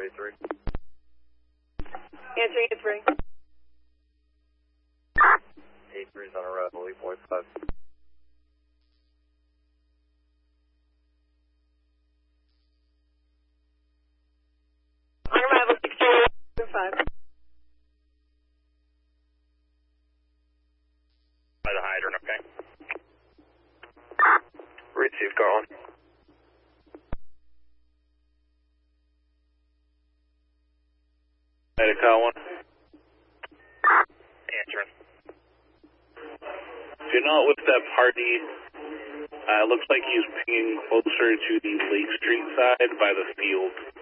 A3. Answering A3. A3 is on arrival, 8.5. On arrival, 605. By the hydrant, okay? Receive, Garland. Medical 1. Answering. If you're not with that party, looks like he's pinging closer to the Lake Street side by the field.